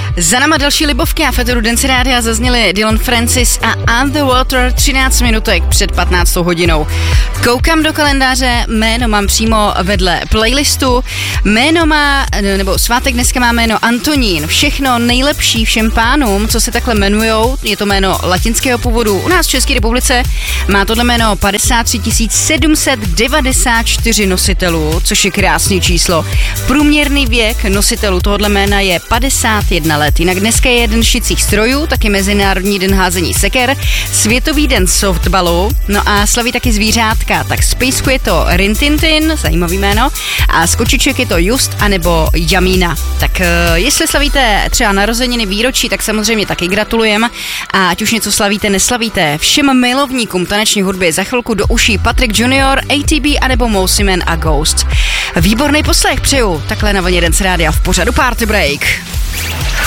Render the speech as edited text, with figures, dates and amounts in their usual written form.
Za náma další libovky a Federu Dance Rádia zazněly Dylan Francis a On the Water 13 minutek před 15 hodinou. Koukám do kalendáře, jméno mám přímo vedle playlistu. Jméno má, nebo svátek dneska má jméno Antonín. Všechno nejlepší všem pánům, co se takhle jmenujou. Je to jméno latinského původu. U nás v České republice má tohle jméno 53 794 nositelů, což je krásný číslo. Průměrný věk nositelů tohohle jména je 51 let. Jinak dneska je den šicích strojů, taky Mezinárodní den házení seker, Světový den softballu, no a slaví taky zvířátka. Tak z pejsku je to Rintintin, zajímavý jméno, a z kočiček je to Just anebo Jamína. Tak jestli slavíte třeba narozeniny, výročí, tak samozřejmě taky gratulujeme. A ať už něco slavíte, neslavíte, všem milovníkům taneční hudby za chvilku do uší Patrik Junior, ATB anebo Mosiman a Ghost. Výborný poslech přeju takhle na Vlně Dance Rádia v pořadu Party Break.